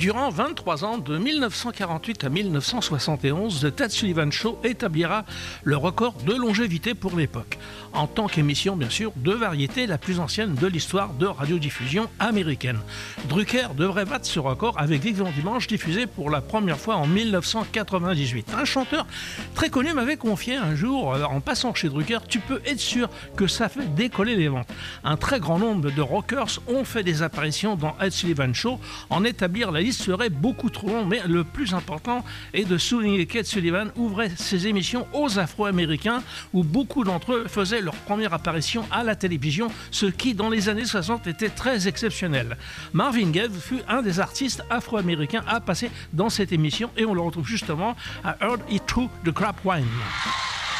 Durant 23 ans, de 1948 à 1971, The Ted Sullivan Show établira le record de longévité pour l'époque, en tant qu'émission bien sûr de variété la plus ancienne de l'histoire de radiodiffusion américaine. Drucker devrait battre ce record avec Vivant Dimanche, diffusé pour la première fois en 1998. Un chanteur très connu m'avait confié un jour, en passant chez Drucker, tu peux être sûr que ça fait décoller les ventes. Un très grand nombre de rockers ont fait des apparitions dans Ed Sullivan Show. En établir la liste serait beaucoup trop long, mais le plus important est de souligner qu'Ed Sullivan ouvrait ses émissions aux Afro-Américains, où beaucoup d'entre eux faisaient leur première apparition à la télévision, ce qui dans les années 60 était très exceptionnel. Marvin Gaye fut un des artistes afro-américains à passer dans cette émission, et on le retrouve justement à Heard It Through the Crap Wine.